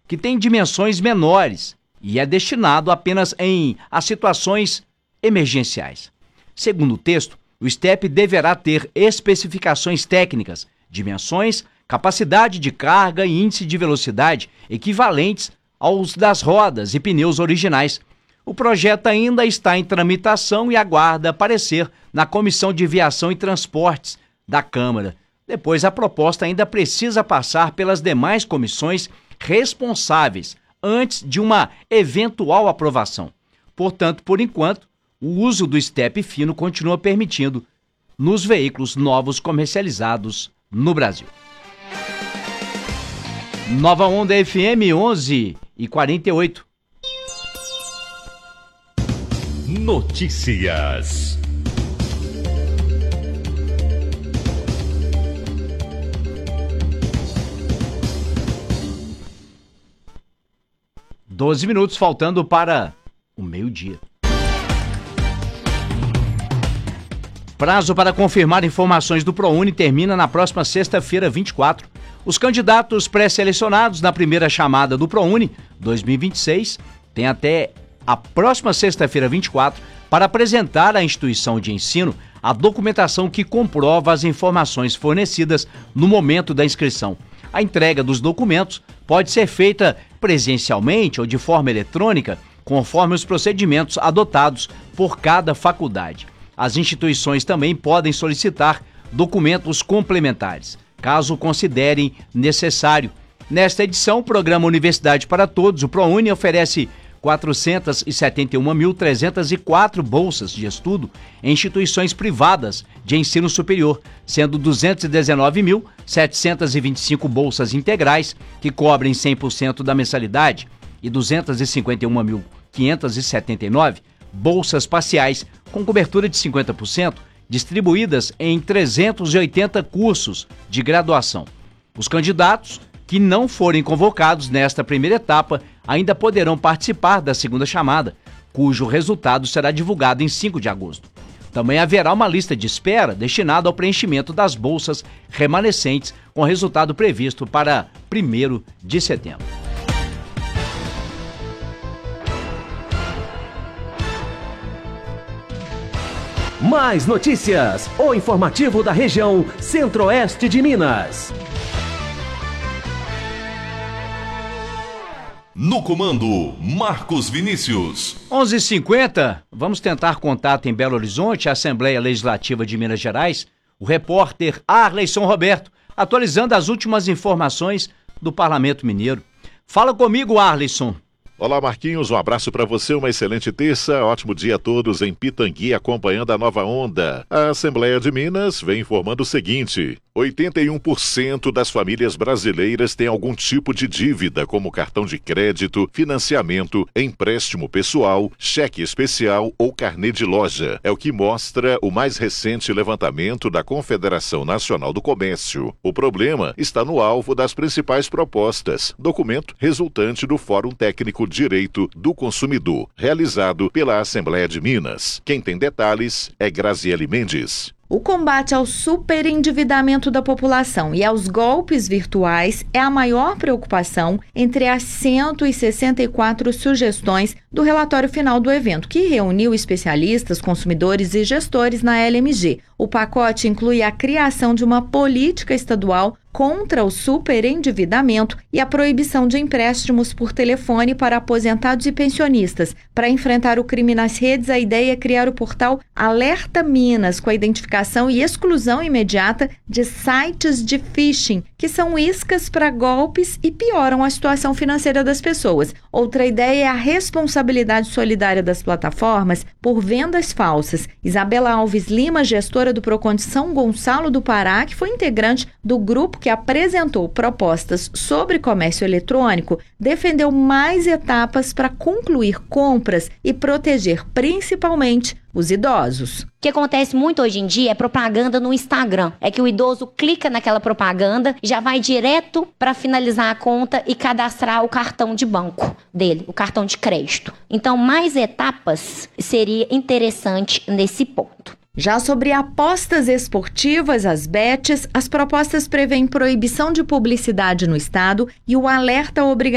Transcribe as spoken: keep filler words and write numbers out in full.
que tem dimensões menores e é destinado apenas em a situações emergenciais. Segundo o texto, o STEP deverá ter especificações técnicas, dimensões, capacidade de carga e índice de velocidade equivalentes aos das rodas e pneus originais. O projeto ainda está em tramitação e aguarda parecer na Comissão de Viação e Transportes da Câmara. Depois, a proposta ainda precisa passar pelas demais comissões responsáveis antes de uma eventual aprovação. Portanto, por enquanto, o uso do STEP fino continua permitido nos veículos novos comercializados no Brasil. Nova Onda F M onze e quarenta e oito. Notícias. Doze minutos faltando para o meio-dia. Prazo para confirmar informações do ProUni termina na próxima sexta-feira, vinte e quatro. Os candidatos pré-selecionados na primeira chamada do ProUni dois mil e vinte e seis têm até a próxima sexta-feira, vinte e quatro, para apresentar à instituição de ensino a documentação que comprova as informações fornecidas no momento da inscrição. A entrega dos documentos pode ser feita presencialmente ou de forma eletrônica, conforme os procedimentos adotados por cada faculdade. As instituições também podem solicitar documentos complementares, caso considerem necessário. Nesta edição, o programa Universidade para Todos, o ProUni, oferece quatrocentas e setenta e uma mil trezentas e quatro bolsas de estudo em instituições privadas de ensino superior, sendo duzentas e dezenove mil setecentas e vinte e cinco bolsas integrais, que cobrem cem por cento da mensalidade, e duzentas e cinquenta e uma mil quinhentas e setenta e nove bolsas parciais, com cobertura de cinquenta por cento, distribuídas em trezentos e oitenta cursos de graduação. Os candidatos que não forem convocados nesta primeira etapa ainda poderão participar da segunda chamada, cujo resultado será divulgado em cinco de agosto. Também haverá uma lista de espera destinada ao preenchimento das bolsas remanescentes, com resultado previsto para primeiro de setembro. Mais notícias, o informativo da região Centro-Oeste de Minas. No comando, Marcos Vinícius. onze e cinquenta, vamos tentar contato em Belo Horizonte, Assembleia Legislativa de Minas Gerais. O repórter Arleison Roberto, atualizando as últimas informações do Parlamento Mineiro. Fala comigo, Arleison. Olá, Marquinhos, um abraço para você, uma excelente terça, ótimo dia a todos em Pitangui, acompanhando a Nova Onda. A Assembleia de Minas vem informando o seguinte: oitenta e um por cento das famílias brasileiras têm algum tipo de dívida, como cartão de crédito, financiamento, empréstimo pessoal, cheque especial ou carnê de loja. É o que mostra o mais recente levantamento da Confederação Nacional do Comércio. O problema está no alvo das principais propostas, documento resultante do Fórum Técnico Direito do Consumidor, realizado pela Assembleia de Minas. Quem tem detalhes é Graziele Mendes. O combate ao superendividamento da população e aos golpes virtuais é a maior preocupação entre as cento e sessenta e quatro sugestões do relatório final do evento, que reuniu especialistas, consumidores e gestores na L M G. O pacote inclui a criação de uma política estadual contra o superendividamento e a proibição de empréstimos por telefone para aposentados e pensionistas. Para enfrentar o crime nas redes, a ideia é criar o portal Alerta Minas, com a identificação e exclusão imediata de sites de phishing, que são iscas para golpes e pioram a situação financeira das pessoas. Outra ideia é a responsabilidade solidária das plataformas por vendas falsas. Isabela Alves Lima, gestora do Procon de São Gonçalo do Pará, que foi integrante do grupo que apresentou propostas sobre comércio eletrônico, defendeu mais etapas para concluir compras e proteger principalmente os idosos. O que acontece muito hoje em dia é propaganda no Instagram. É que o idoso clica naquela propaganda, já vai direto para finalizar a conta e cadastrar o cartão de banco dele, o cartão de crédito. Então, mais etapas seria interessante nesse ponto. Já sobre apostas esportivas, as bets, as propostas prevêem proibição de publicidade no estado e o alerta obrigatório